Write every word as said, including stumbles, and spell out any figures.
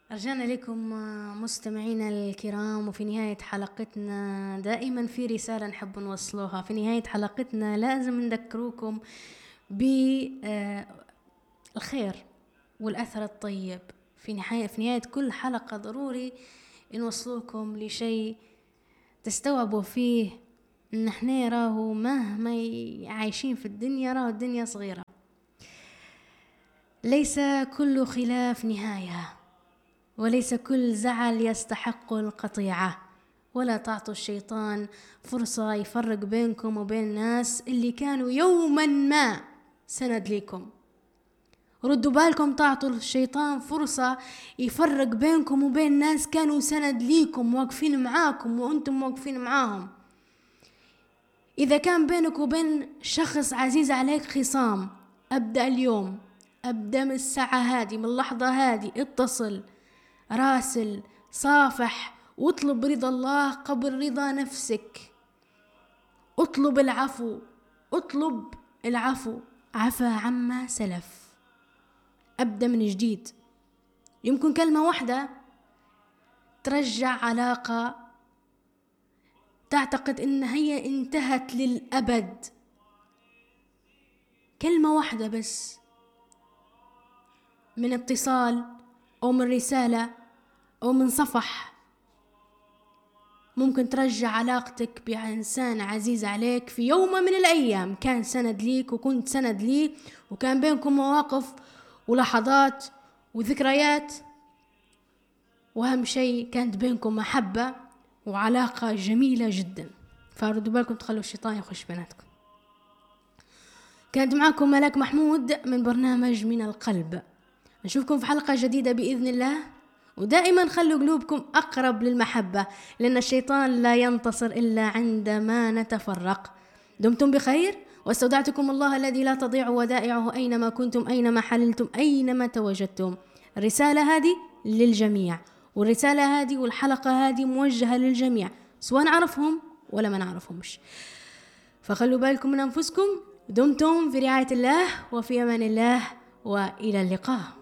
رجعنا لكم مستمعينا الكرام، وفي نهاية حلقتنا دائما في رسالة نحب نوصلوها. في نهاية حلقتنا لازم نذكروكم بالخير والأثر الطيب. في نهاية في نهاية كل حلقة ضروري نوصلوكم لشيء تستوعبوا فيه إن احنا راهو مهما عايشين في الدنيا راهو الدنيا صغيرة، ليس كل خلاف نهاية، وليس كل زعل يستحق القطيعة، ولا تعطوا الشيطان فرصة يفرق بينكم وبين الناس اللي كانوا يوما ما سند ليكم. ردوا بالكم، تعطوا الشيطان فرصة يفرق بينكم وبين ناس كانوا سند ليكم، واقفين معاكم وانتم واقفين معاهم. إذا كان بينك وبين شخص عزيز عليك خصام، أبدأ اليوم، أبدأ من الساعة هذه، من اللحظة هذه، اتصل، راسل، صافح، واطلب رضا الله قبل رضا نفسك. اطلب العفو، اطلب العفو، عفا عما سلف. أبدأ من جديد. يمكن كلمة واحدة ترجع علاقة تعتقد إن هي انتهت للأبد. كلمة واحدة بس من اتصال أو من رسالة أو من صفح ممكن ترجع علاقتك بإنسان عزيز عليك في يوم من الأيام كان سند ليك وكنت سند ليه، وكان بينكم مواقف ولحظات وذكريات، وأهم شيء كانت بينكم محبة وعلاقة جميلة جدا. فردوا بالكم تخلوا الشيطان يخش بيناتكم. كانت معكم ملاك محمود من برنامج من القلب. نشوفكم في حلقة جديدة بإذن الله، ودائما خلوا قلوبكم أقرب للمحبة، لأن الشيطان لا ينتصر إلا عندما نتفرق. دمتم بخير، واستودعتكم الله الذي لا تضيع ودائعه أينما كنتم، أينما حللتم، أينما تواجدتم. الرسالة هذه للجميع، والرسالة هذه والحلقة هذه موجهة للجميع، سواء نعرفهم ولا ما نعرفهمش. فخلوا بالكم من أنفسكم. دمتم في رعاية الله وفي أمان الله، وإلى اللقاء.